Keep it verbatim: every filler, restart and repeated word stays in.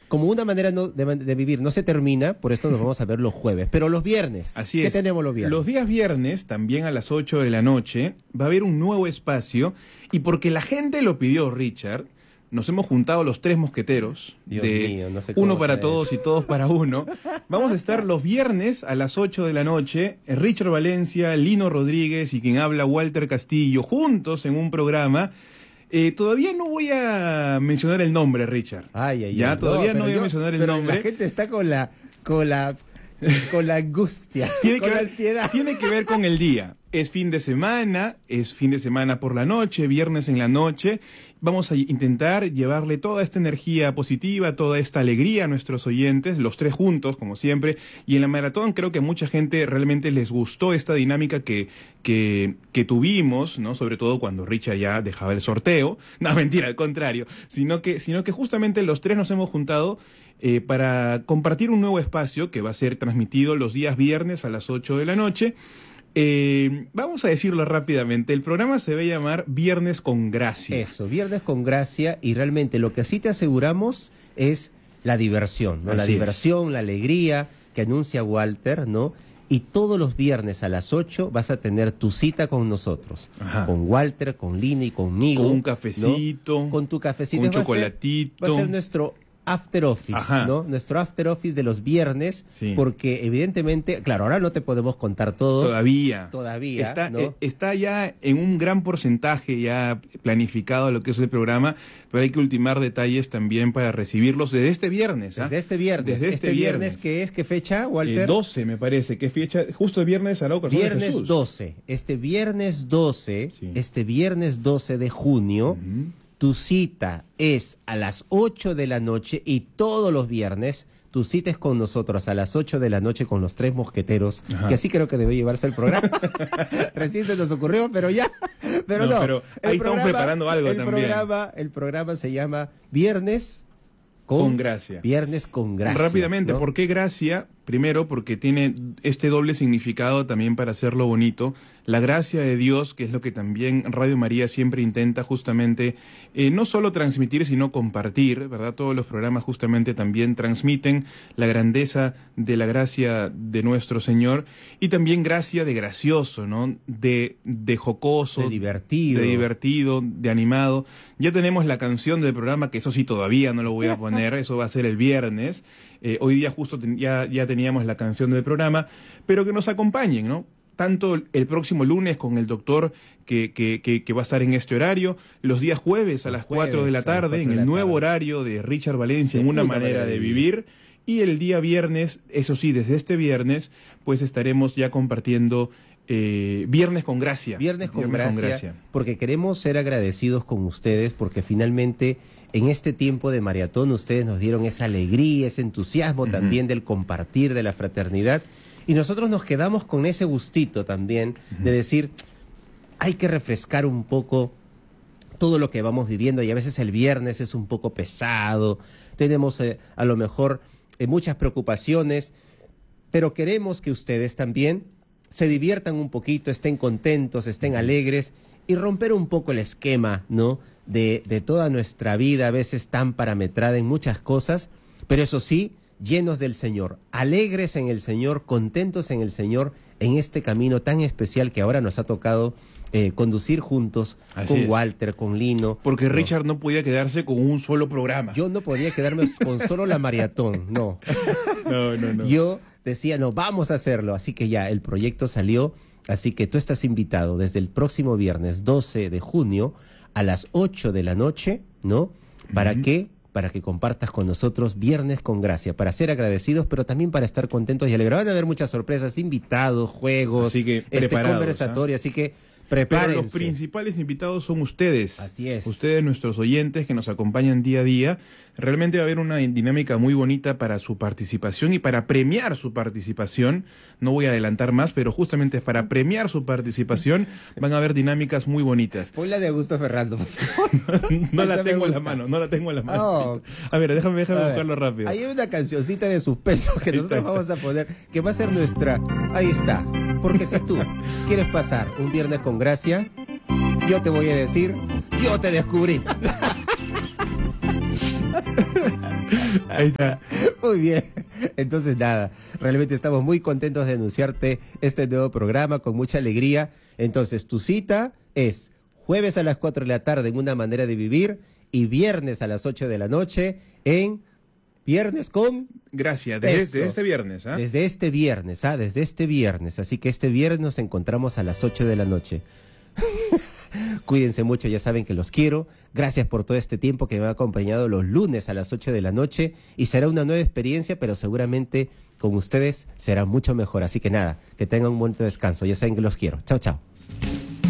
como una manera no, de, de vivir no se termina, por esto nos vamos a ver los jueves. Pero los viernes, Así ¿qué es. tenemos los viernes? Los días viernes, también a las ocho de la noche, va a haber un nuevo espacio. Y porque la gente lo pidió, Richard, nos hemos juntado los tres mosqueteros, Dios de mío, no sé cómo uno para será todos eso. y todos para uno. Vamos a estar los viernes a las ocho de la noche, Richard Valencia, Lino Rodríguez y quien habla Walter Castillo, juntos en un programa. Eh, todavía no voy a mencionar el nombre, Richard. Ay, ay, ya, ay. todavía no, pero voy a yo- mencionar el pero nombre. La gente está con la, con la, con la angustia, Tiene con que, la ver, ansiedad. tiene que ver con el día. Es fin de semana, es fin de semana por la noche, viernes en la noche. Vamos a intentar llevarle toda esta energía positiva, toda esta alegría a nuestros oyentes, los tres juntos, como siempre. Y en la maratón creo que a mucha gente realmente les gustó esta dinámica que, que, que tuvimos, ¿no? Sobre todo cuando Richard ya dejaba el sorteo. No, mentira, al contrario. Sino que, sino que justamente los tres nos hemos juntado eh, para compartir un nuevo espacio que va a ser transmitido los días viernes a las ocho de la noche. Eh, vamos a decirlo rápidamente, el programa se va a llamar Viernes con Gracia. Eso, viernes con gracia, y realmente lo que sí te aseguramos es la diversión, ¿no? La Así es. diversión, la alegría que anuncia Walter, ¿no? Y todos los viernes a las ocho vas a tener tu cita con nosotros, Ajá. con Walter, con Lina y conmigo. Con un ¿no? cafecito, Con tu cafecito. un Va a ser- chocolatito. Va a ser nuestro after office, Ajá. ¿no? Nuestro after office de los viernes, Sí. porque evidentemente, claro, ahora no te podemos contar todo. Todavía. Todavía, Está, ¿no? eh, está ya en un gran porcentaje ya planificado lo que es el programa, pero hay que ultimar detalles también para recibirlos desde este viernes. ¿ah? Desde este viernes. Desde este viernes, ¿qué es? ¿Qué fecha, Walter? Eh, doce, me parece. ¿Qué fecha? Justo el viernes a la ocasión de Viernes Jesús. doce. Este viernes doce, Sí. este viernes doce de junio, Ujú. tu cita es a las ocho de la noche, y todos los viernes tu cita es con nosotros a las ocho de la noche con los tres mosqueteros, Ajá. que así creo que debe llevarse el programa. Recién se nos ocurrió, pero ya. Pero no. No, pero el ahí estamos preparando algo el también. Programa, el programa se llama Viernes con, Con gracia. Viernes con gracia. Rápidamente, ¿no? ¿por qué gracia? Primero, porque tiene este doble significado también para hacerlo bonito. La gracia de Dios, que es lo que también Radio María siempre intenta justamente, eh, no solo transmitir, sino compartir, ¿verdad? Todos los programas justamente también transmiten la grandeza de la gracia de nuestro Señor, y también gracia de gracioso, ¿no? De, de jocoso. De divertido. De divertido, de animado. Ya tenemos la canción del programa, que eso sí todavía no lo voy a poner, eso va a ser el viernes. Eh, hoy día justo ten- ya, ya teníamos la canción del programa, pero que nos acompañen, ¿no? Tanto el próximo lunes con el doctor que, que, que, que va a estar en este horario, los días jueves a Los las cuatro de la jueves a las tarde, en cuatro de el la nuevo tarde. horario de Richard Valencia, De en una una manera manera de de vivir. Y el día viernes, eso sí, desde este viernes, pues estaremos ya compartiendo eh, Viernes con Gracia. Viernes con gracia, porque queremos ser agradecidos con ustedes, porque finalmente en este tiempo de maratón ustedes nos dieron esa alegría, ese entusiasmo Ujú. también del compartir, de la fraternidad, y nosotros nos quedamos con ese gustito también de decir, hay que refrescar un poco todo lo que vamos viviendo, y a veces el viernes es un poco pesado, tenemos eh, a lo mejor eh, muchas preocupaciones, pero queremos que ustedes también se diviertan un poquito, estén contentos, estén alegres, y romper un poco el esquema, ¿no? De, de toda nuestra vida, a veces tan parametrada en muchas cosas, pero eso sí, llenos del Señor, alegres en el Señor, contentos en el Señor, en este camino tan especial que ahora nos ha tocado eh, conducir juntos, Así con es. Walter, con Lino. Porque ¿no? Richard no podía quedarse con un solo programa. Yo no podía quedarme con solo la maratón, no. No, no, no. Yo decía, no, vamos a hacerlo. Así que ya, el proyecto salió. Así que tú estás invitado desde el próximo viernes doce de junio a las ocho de la noche, ¿no? ¿Para Ujú. qué? Para que compartas con nosotros Viernes con Gracia, para ser agradecidos, pero también para estar contentos y alegres. Van a haber muchas sorpresas, invitados, juegos, Así que este preparados, conversatorio, así que Pero prepárense. los principales invitados son ustedes. Así es. Ustedes, nuestros oyentes que nos acompañan día a día. Realmente va a haber una dinámica muy bonita para su participación y para premiar su participación. No voy a adelantar más, pero justamente es para premiar su participación. Van a haber dinámicas muy bonitas. Ponla de Augusto Ferrando, por favor. No la Esa me tengo en la gusta. mano, no la tengo en la mano. Oh. A ver, déjame, déjame A ver, buscarlo rápido. Hay una cancioncita de suspenso que nosotros Exacto. vamos a poner, que va a ser nuestra. Ahí está. Porque si tú quieres pasar un viernes con gracia, yo te voy a decir, yo te descubrí. Ahí está. Muy bien. Entonces, nada, realmente estamos muy contentos de anunciarte este nuevo programa con mucha alegría. Entonces, tu cita es jueves a las cuatro de la tarde en Una Manera de Vivir y viernes a las ocho de la noche en Viernes con... Gracias, desde, desde este viernes. ¿ah? Desde este viernes, ¿ah? Desde este viernes. Así que este viernes nos encontramos a las ocho de la noche. Cuídense mucho, ya saben que los quiero. Gracias por todo este tiempo que me ha acompañado los lunes a las ocho de la noche. Y será una nueva experiencia, pero seguramente con ustedes será mucho mejor. Así que nada, que tengan un buen descanso. Ya saben que los quiero. Chao, chao.